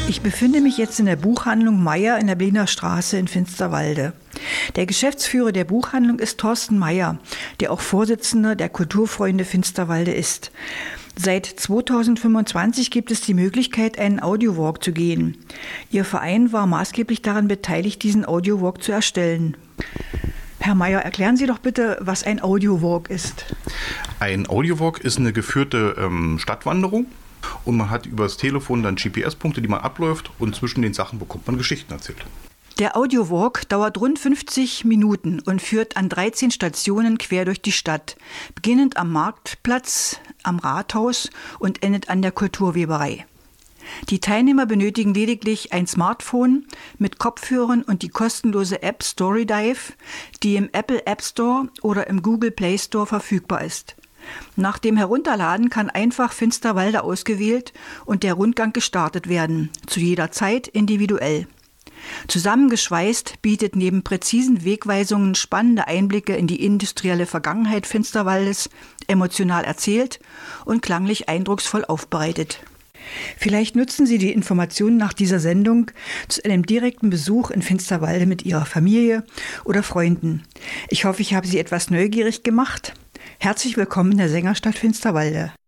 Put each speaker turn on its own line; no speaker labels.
Ich befinde mich jetzt in der Buchhandlung Meyer in der Berliner Straße in Finsterwalde. Der Geschäftsführer der Buchhandlung ist Thorsten Meyer, der auch Vorsitzender der Kulturfreunde Finsterwalde ist. Seit 2025 gibt es die Möglichkeit, einen Audiowalk zu gehen. Ihr Verein war maßgeblich daran beteiligt, diesen Audiowalk zu erstellen. Herr Meyer, erklären Sie doch bitte, was ein Audiowalk ist.
Ein Audiowalk ist eine geführte Stadtwanderung und man hat über das Telefon dann GPS-Punkte, die man abläuft, und zwischen den Sachen bekommt man Geschichten erzählt.
Der Audiowalk dauert rund 50 Minuten und führt an 13 Stationen quer durch die Stadt, beginnend am Marktplatz, am Rathaus und endet an der Kulturweberei. Die Teilnehmer benötigen lediglich ein Smartphone mit Kopfhörern und die kostenlose App Storydive, die im Apple App Store oder im Google Play Store verfügbar ist. Nach dem Herunterladen kann einfach Finsterwalde ausgewählt und der Rundgang gestartet werden, zu jeder Zeit individuell. Zusammengeschweißt bietet neben präzisen Wegweisungen spannende Einblicke in die industrielle Vergangenheit Finsterwaldes, emotional erzählt und klanglich eindrucksvoll aufbereitet. Vielleicht nutzen Sie die Informationen nach dieser Sendung zu einem direkten Besuch in Finsterwalde mit Ihrer Familie oder Freunden. Ich hoffe, ich habe Sie etwas neugierig gemacht. Herzlich willkommen in der Sängerstadt Finsterwalde.